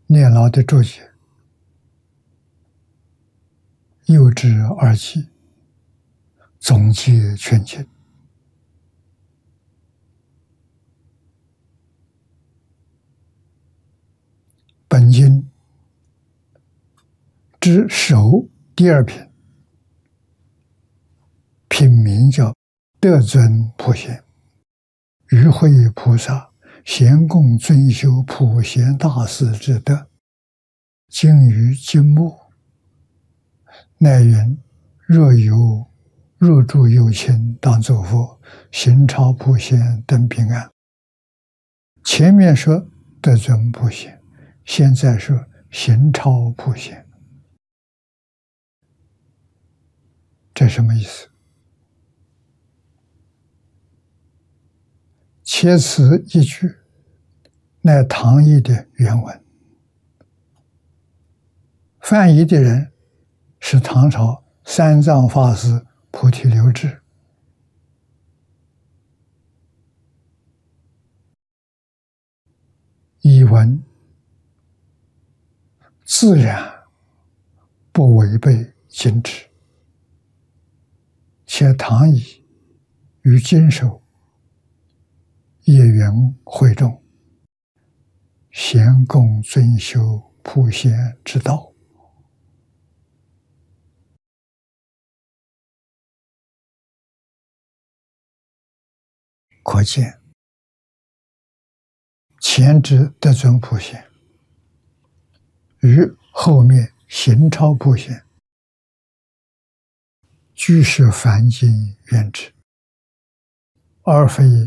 念老的注解，诱之而起，总结全经。本经之首第二品，品名叫德尊普贤，与会菩萨咸共尊修普贤大士之德。经于经末，乃云：若诸有情，当作佛，行超普贤等平安。前面说德尊普贤，现在说行超普贤，这什么意思？且此一句乃唐译的原文，翻译的人是唐朝三藏法师菩提流志。译文自然不违背经旨，且唐译与经首业缘会众，咸共尊修普贤之道。可见前之德尊普贤与后面行超普贤，俱是梵经原旨，而非